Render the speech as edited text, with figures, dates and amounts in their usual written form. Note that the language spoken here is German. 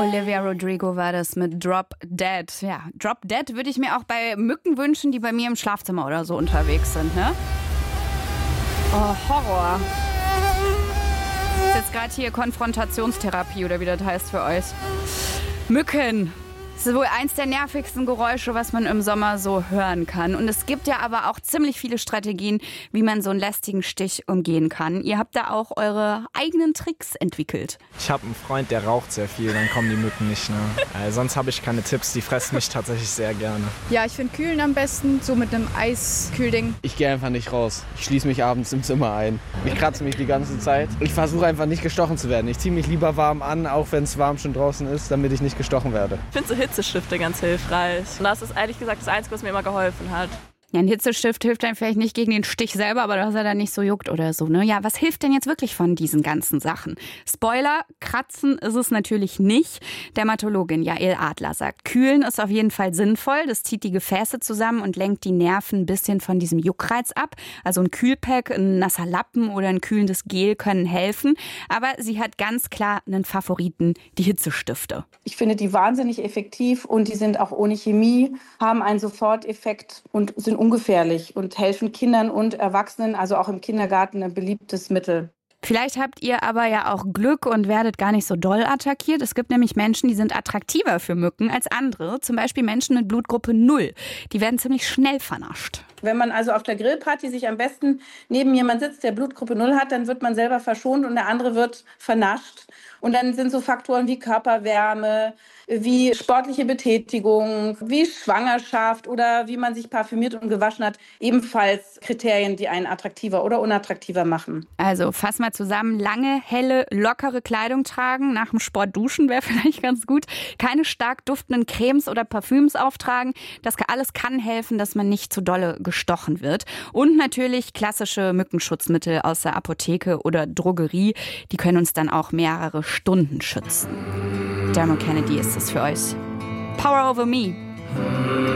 Olivia Rodrigo war das mit Drop Dead. Ja, Drop Dead würde ich mir auch bei Mücken wünschen, die bei mir im Schlafzimmer oder so unterwegs sind, ne? Oh, Horror. Das ist jetzt gerade hier Konfrontationstherapie oder wie das heißt für euch. Mücken. Das ist wohl eins der nervigsten Geräusche, was man im Sommer so hören kann. Und es gibt ja aber auch ziemlich viele Strategien, wie man so einen lästigen Stich umgehen kann. Ihr habt da auch eure eigenen Tricks entwickelt. Ich habe einen Freund, der raucht sehr viel, dann kommen die Mücken nicht. Ne? Sonst habe ich keine Tipps, die fressen mich tatsächlich sehr gerne. Ja, ich finde Kühlen am besten, so mit einem Eiskühlding. Ich gehe einfach nicht raus. Ich schließe mich abends im Zimmer ein. Ich kratze mich die ganze Zeit. Ich versuche einfach nicht gestochen zu werden. Ich ziehe mich lieber warm an, auch wenn es warm schon draußen ist, damit ich nicht gestochen werde. Ich finde so Hitzestifte ganz hilfreich. Und das ist ehrlich gesagt das Einzige, was mir immer geholfen hat. Ja, ein Hitzestift hilft einem vielleicht nicht gegen den Stich selber, aber dass er dann nicht so juckt oder so, ne? Ja, was hilft denn jetzt wirklich von diesen ganzen Sachen? Spoiler, kratzen ist es natürlich nicht. Dermatologin Jael Adler sagt, kühlen ist auf jeden Fall sinnvoll. Das zieht die Gefäße zusammen und lenkt die Nerven ein bisschen von diesem Juckreiz ab. Also ein Kühlpack, ein nasser Lappen oder ein kühlendes Gel können helfen. Aber sie hat ganz klar einen Favoriten, die Hitzestifte. Ich finde die wahnsinnig effektiv und die sind auch ohne Chemie, haben einen Soforteffekt und sind ungefährlich und helfen Kindern und Erwachsenen, also auch im Kindergarten, ein beliebtes Mittel. Vielleicht habt ihr aber ja auch Glück und werdet gar nicht so doll attackiert. Es gibt nämlich Menschen, die sind attraktiver für Mücken als andere. Zum Beispiel Menschen mit Blutgruppe 0. Die werden ziemlich schnell vernascht. Wenn man also auf der Grillparty sich am besten neben jemand sitzt, der Blutgruppe 0 hat, dann wird man selber verschont und der andere wird vernascht. Und dann sind so Faktoren wie Körperwärme, wie sportliche Betätigung, wie Schwangerschaft oder wie man sich parfümiert und gewaschen hat, ebenfalls Kriterien, die einen attraktiver oder unattraktiver machen. Also fass mal zusammen, lange, helle, lockere Kleidung tragen, nach dem Sport duschen wäre vielleicht ganz gut, keine stark duftenden Cremes oder Parfüms auftragen, das alles kann helfen, dass man nicht zu dolle gestochen wird. Und natürlich klassische Mückenschutzmittel aus der Apotheke oder Drogerie, die können uns dann auch mehrere Stunden schützen. Dermot Kennedy ist es für euch. Power over me.